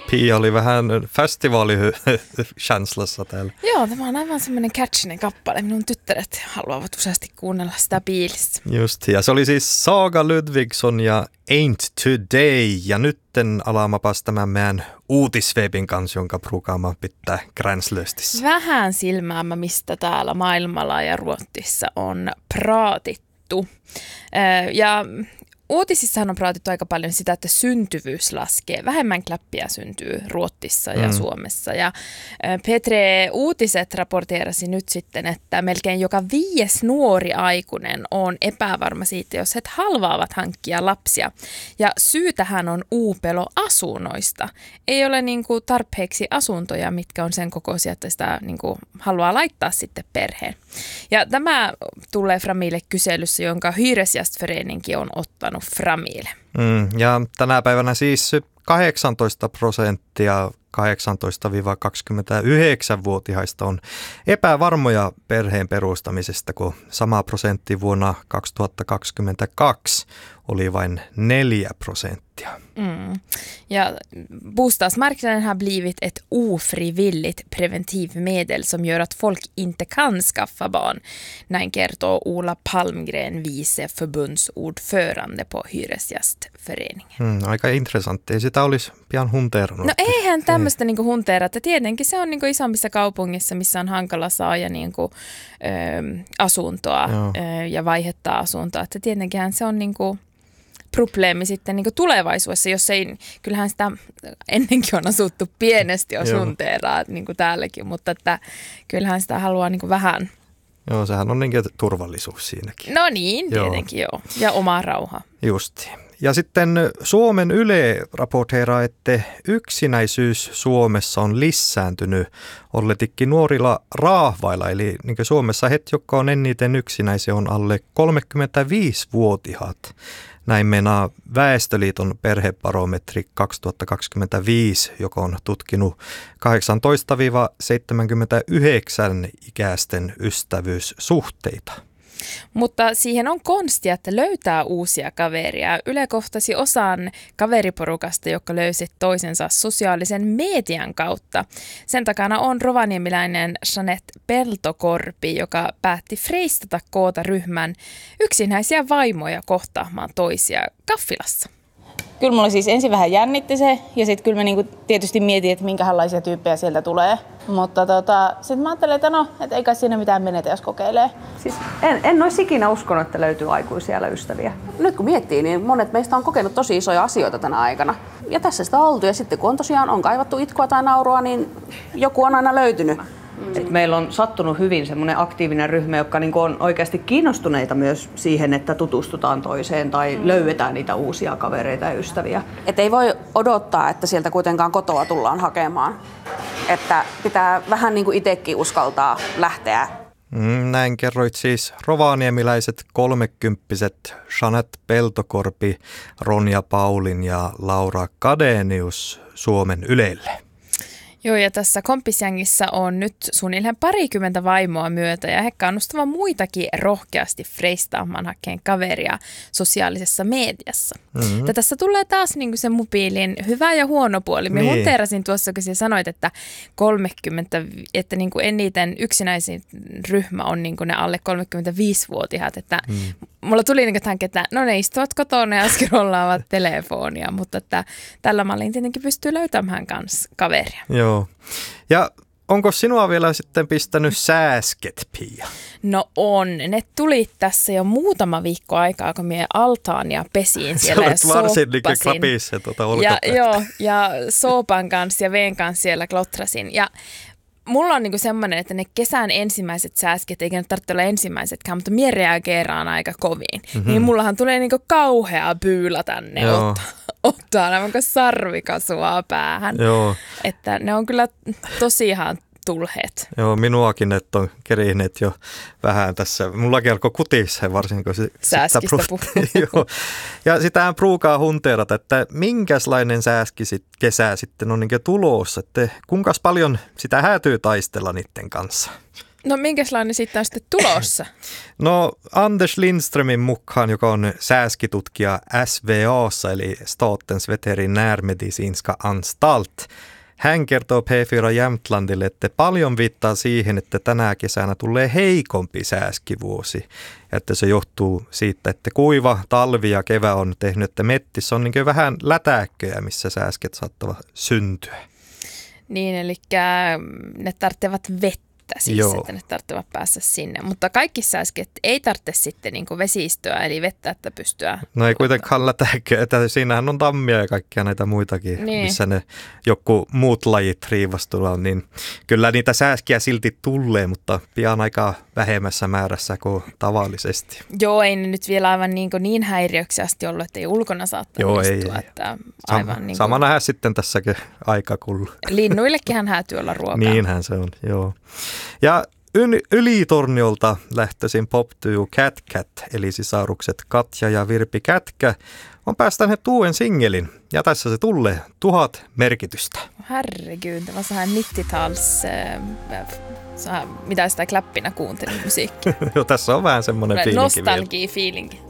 Pia oli vähän festivaalikänslässä täällä. Joo, tämä on aivan semmoinen catchinen kappale. Minun tyttäret haluavat useasti kuunnella sitä biilistä. Just, ja se oli siis Saga Ludvigsson ja Ain't Today. Ja nytten alamapas tämän meidän uutisveebin kanssa, jonka pruukaama pitää gränslöstissä. Vähän silmäämä, mistä täällä maailmalla ja Ruotsissa on praatittu. Ja uutisissahan on praatittu aika paljon sitä, että syntyvyys laskee. Vähemmän kläppiä syntyy Ruotsissa ja Suomessa. Ja P3 Uutiset raporteerasi nyt sitten, että melkein joka 5. nuori aikuinen on epävarma siitä, jos he halvaavat hankkia lapsia. Ja syytähän on uupelo asunnoista. Ei ole niinku tarpeeksi asuntoja, mitkä on sen kokoisia, että sitä niinku haluaa laittaa sitten perheen. Ja tämä tulee Framille kyselyssä, jonka Hyresgästföreninkin on ottanut Framille. Ja tänä päivänä siis 18% 18-29-vuotiaista on epävarmoja perheen perustamisesta, kun sama prosentti vuonna 2022 oli vain 4%. Ja bostadsmarknaden har blivit ett ofrivilligt preventivmedel som gör att folk inte kan skaffa barn. Näin kertoo Ola Palmgren, vice förbundsordförande på Hyresgästföreningen. Aika interessantti. Ei sitä olisi pian hunteerannut. No eihän tämmöistä niinku hunteerata. Tietenkin se on niinku isommissa kaupungissa, missä on hankala saada niinku, asuntoa ja vaihettaa asuntoa. Että tietenkinhän se on niinku probleemi sitten niin tulevaisuudessa, jos ei, kyllähän sitä ennenkin on asuttu pienesti, jos hunteeraa niin kuin täälläkin, mutta että kyllähän sitä haluaa niin kuin vähän. Joo, sehän on niin kuin turvallisuus siinäkin. No niin, tietenkin joo. Ja oma rauha. Justi. Ja sitten Suomen Yle raporteeraa, että yksinäisyys Suomessa on lisääntynyt olletikin nuorilla raahvailla. Eli niin kuin Suomessa he, jotka on eniten yksinäisiä, on alle 35-vuotiaat. Näin meinaa Väestöliiton perhebarometri 2025, joka on tutkinut 18-79-ikäisten ystävyyssuhteita. Mutta siihen on konstia, että löytää uusia kaveria. Yle kohtasi osan kaveriporukasta, joka löysi toisensa sosiaalisen median kautta. Sen takana on rovaniemiläinen Jeanette Peltokorpi, joka päätti freistata koota ryhmän yksinäisiä vaimoja kohtaamaan toisia kaffilassa. Kyllä mulla siis ensin vähän jännitti se ja sitten kyllä mä niinku tietysti mietin, että minkälaisia tyyppejä sieltä tulee. Mutta sitten mä ajattelin, että että ei kai siinä mitään menetä, jos kokeilee. Siis en olisi ikinä uskonut, että löytyy aikuisia ystäviä. Nyt kun miettii, niin monet meistä on kokenut tosi isoja asioita tänä aikana. Ja tässä sitä on oltu ja sitten kun on kaivattu itkua tai naurua, niin joku on aina löytynyt. Et meillä on sattunut hyvin semmoinen aktiivinen ryhmä, joka niinku on oikeasti kiinnostuneita myös siihen, että tutustutaan toiseen tai löydetään niitä uusia kavereita ja ystäviä. Et ei voi odottaa, että sieltä kuitenkaan kotoa tullaan hakemaan. Että pitää vähän niin kuin itsekin uskaltaa lähteä. Näin kerroit siis rovaniemiläiset 30-vuotiaat Jeanette Peltokorpi, Ronja Paulin ja Laura Kadenius Suomen Ylelle. Joo, ja tässä kompisjängissä on nyt suunnilleen 20 vaimoa myötä ja he kannustavat muitakin rohkeasti freistaamaan hakeen kaveria sosiaalisessa mediassa. Ja tässä tulee taas niin kuin se mobiilin hyvä ja huono puoli. Minä hunteerasin tuossa, kun sanoit, että 30, että niin kuin eniten yksinäisin ryhmä on niin kuin ne alle 35-vuotiaat, että mulla tuli niin kuin että no ne istuvat kotona ja scrollaavat telefonia, mutta että tällä mallin tietenkin pystyy löytämään kanssa kaveria. Joo. Ja onko sinua vielä sitten pistänyt sääsket, Pia? No on. Ne tuli tässä jo muutama viikko aikaa, kun minä altaania pesiin siellä ja sooppasin. Varsin klapissa ja soopan kanssa ja veen kanssa siellä klotrasin. Ja mulla on niinku semmoinen, että ne kesän ensimmäiset sääsket, eikä ne tarvitse olla ensimmäisetkään, mutta minä reageeraan aika kovin. Niin mullahan tulee niinku kauhea pyylä tänne ottaa aivan kuin sarvikasua päähän. Joo. Että ne on kyllä tosiaan tulheet. Joo, minuakin että on kerineet jo vähän tässä. Mullakin alkoi kutissa varsinkin, kun sääskistä Joo. Ja sitähän pruukaa hunteerata, että minkälainen sääski kesää sitten on niin tulossa, että kuinka paljon sitä häätyy taistella niiden kanssa? No minkälainen sitten on sitten tulossa? No Anders Lindströmin mukaan, joka on sääskitutkija SVA:ssa eli Statens veterinärmedicinska anstalt. Hän kertoo P4 Jämtlandille, että paljon viittaa siihen, että tänä kesänä tulee heikompi sääskivuosi. Ja että se johtuu siitä, että kuiva talvi ja kevä on tehnyt, että mettissä on niin vähän lätäkköjä, missä sääsket saattavat syntyä. Niin, eli ne tarvitsevat vettä siis, Joo. että ne tarvitsevat päässä sinne. Mutta kaikki sääsket ei tarvitse sitten niin kuin vesistöä, eli vettä, että pystyä... No ei kuitenkaan lätäkköjä, että siinähän on tammia ja kaikkia näitä muitakin, missä ne joku muut lajit riivastuvat, niin kyllä niitä sääskiä silti tulee, mutta pian aika vähemmässä määrässä kuin tavallisesti. Joo, ei ne nyt vielä aivan niin häiriöksi asti ollut, että ei ulkona saattaa istua. Ei. Että aivan sama nähdä sitten tässäkin aika, kun... Linnuillekinhan häätyy olla ruokaa. Niinhän se on, joo. Ja Ylitorniolta lähtöisin Pop Duo Cat Cat, eli sisarukset Katja ja Virpi Kätkä, on päästäneet uuden singelin. Ja tässä se tulee 1000 merkitystä. Herregud, det var så här 90-tals, mitä sitä klappina kuuntelin musiikkia. Joo, tässä on vähän semmoinen fiilinki vielä. Nostalgia-fiilinki.